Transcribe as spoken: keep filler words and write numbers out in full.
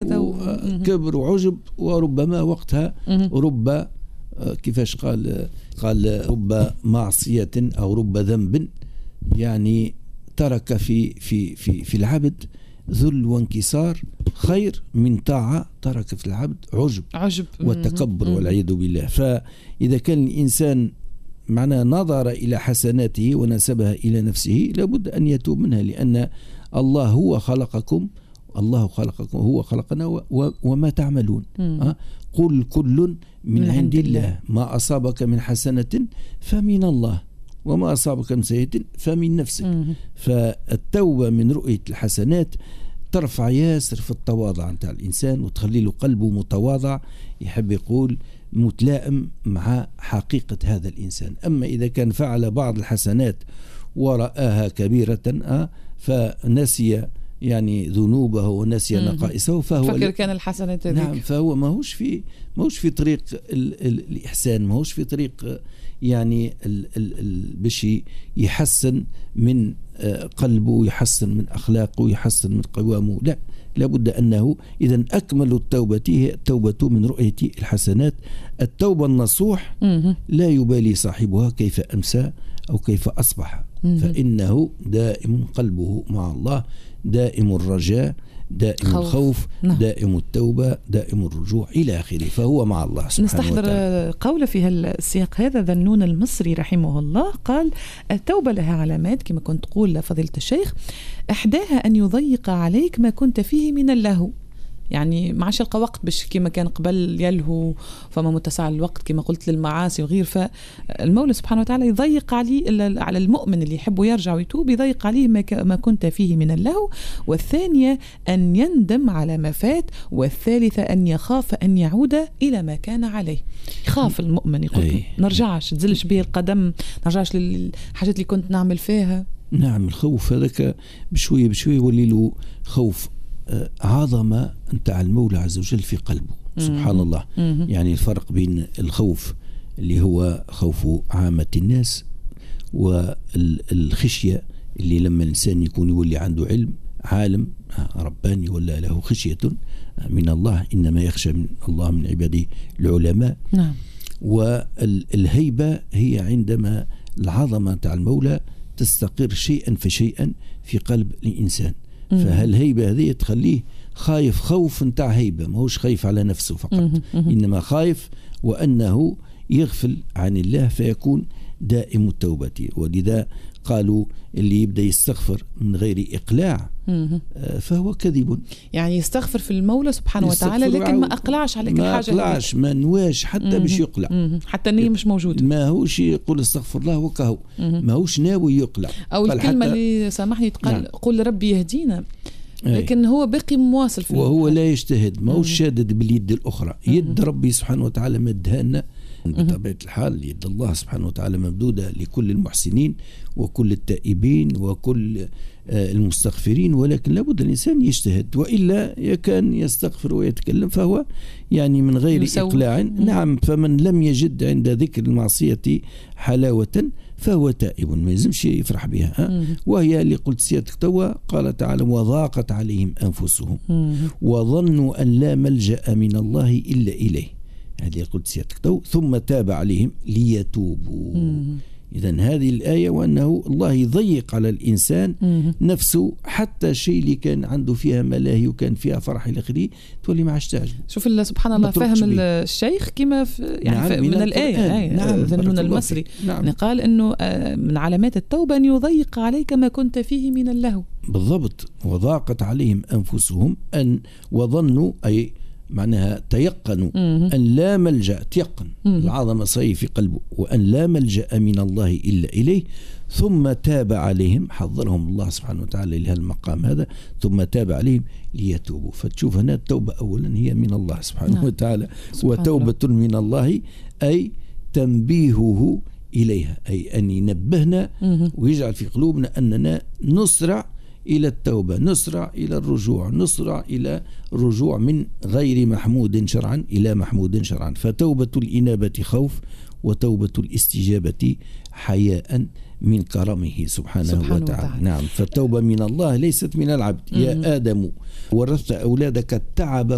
هذا كبر وعجب، وربما وقتها رب كيفاش قال قال رب معصية أو رب ذنب يعني ترك في في في في العبد ذل وانكسار خير من طاعة ترك في العبد عجب عجب وتكبر والعياذ بالله. فإذا كان الإنسان معناه نظر إلى حسناته ونسبها إلى نفسه لابد أن يتوب منها، لأن الله هو خلقكم الله خلقكم هو خلقنا وما تعملون. أه؟ قل كل من, من عند الله. الله ما أصابك من حسنة فمن الله وما أصابك من سيئة فمن نفسك. مم. فالتوبة من رؤية الحسنات ترفع ياسر في التواضع نتاع الإنسان وتخلي له قلبه متواضع، يحب يقول متلائم مع حقيقة هذا الإنسان. أما إذا كان فعل بعض الحسنات ورآها كبيرة أه فنسي يعني ذنوبه ونسي نقائصه فهو فكر كان الحسنات ذيك. نعم، فهو ما هوش في ما هوش في طريق ال ال الإحسان، ما هوش في طريق يعني ال ال ال باش يحسن من قلبه، يحسن من أخلاقه، يحسن من قوامه. لا، لابد أنه إذا أكمل التوبة هي التوبة من رؤية الحسنات. التوبة النصوح لا يبالي صاحبها كيف أمسى أو كيف أصبح، فإنه دائم قلبه مع الله، دائم الرجاء، دائم خوف. الخوف نعم. دائم التوبة، دائم الرجوع إلى آخره، فهو مع الله سبحانه نستحضر وتعالى. قول في السياق هذا ذنون المصري رحمه الله قال التوبة لها علامات كما كنت تقول فضيلة الشيخ، إحداها أن يضيق عليك ما كنت فيه من اللهو، يعني ما عادش يلقى وقت باش كما كان قبل يلهو، فما متسع الوقت كما قلت للمعاصي وغير. فالمولى سبحانه وتعالى يضيق عليه على المؤمن اللي يحب يرجع ويتوب، يضيق عليه ما كنت فيه من اللهو. والثانية أن يندم على ما فات. والثالثة أن يخاف أن يعود إلى ما كان عليه. يخاف المؤمن يقول أي. نرجعش تزلش به القدم، نرجعش للحاجات اللي كنت نعمل فيها. نعم، الخوف هذاك بشوية بشوية يولي له خوف عظمة نتاع المولى عز وجل في قلبه. مم. سبحان الله. مم. يعني الفرق بين الخوف اللي هو خوف عامة الناس والخشية اللي لما الإنسان يكون يولي عنده علم عالم رباني ولا له خشية من الله، إنما يخشى من الله من عباده العلماء. نعم. والهيبة هي عندما العظمة نتاع المولى تستقر شيئا فشيئا في قلب الإنسان. فهالهيبة هذه تخليه خايف خوف نتاع هيبة، ما هوش خايف على نفسه فقط، إنما خايف وأنه يغفل عن الله فيكون دائم التوبة. ولذا قالوا اللي يبدأ يستغفر من غير إقلاع فهو كذب، يعني يستغفر في المولى سبحانه وتعالى لكن ما أقلعش عليك ما الحاجة، ما أقلعش، ما نواش حتى باش يقلع، حتى النية مش موجودة، ما هوش يقول استغفر الله وكهو، ما هوش ناوي يقلع. أو الكلمة اللي سامحني تقال نعم. قل ربي يهدينا، لكن هو باقي مواصل في وهو الحاجة. لا يجتهد، ما هوش شادد باليد الأخرى، يد ربي سبحانه وتعالى مدها لنا بطبيعة الحال. يد الله سبحانه وتعالى ممدودة لكل المحسنين وكل التائبين وكل المستغفرين، ولكن لابد الإنسان يجتهد، وإلا كان يستغفر ويتكلم فهو يعني من غير إقلاع. نعم، فمن لم يجد عند ذكر المعصية حلاوة فهو تائب، ما يلزمش يفرح بها. وهي اللي قلت سيادتك توا، قال تعالى وضاقت عليهم أنفسهم وظنوا أن لا ملجأ من الله إلا إليه، هذه قلت سيادتك تو، ثم تاب عليهم ليتوبوا. إذن هذه الآية، وأنه الله يضيق على الإنسان نفسه حتى الشيء اللي كان عنده فيها ملاهي وكان فيها فرح إلى آخره تولي ما عادش تعجب. شوف سبحان الله فهم الشيخ كما يعني نعم من, من الآية نعم ذنون المصري نعم. يعني قال إنه من علامات التوبة أن يضيق عليك ما كنت فيه من اللهو. بالضبط، وضاقت عليهم أنفسهم أن وظنوا أي معناها تيقنوا أن لا ملجأ، تيقن العظمة صحيح في قلبه، وأن لا ملجأ من الله إلا إليه، ثم تاب عليهم، حضرهم الله سبحانه وتعالى لهالمقام هذا، ثم تاب عليهم ليتوبوا. فتشوف هنا التوبة أولا هي من الله سبحانه نعم. وتعالى سبحان وتوبة الله. من الله أي تنبيهه إليها، أي أن ينبهنا ويجعل في قلوبنا أننا نسرع إلى التوبة، نسرع إلى الرجوع، نسرع إلى الرجوع من غير محمود شرعا إلى محمود شرعا. فتوبة الإنابة خوف، وتوبة الاستجابة حياء من كرمه سبحانه, سبحانه وتعالى. وتعالى نعم، فالتوبة من الله ليست من العبد. يا آدم ورثت أولادك التعب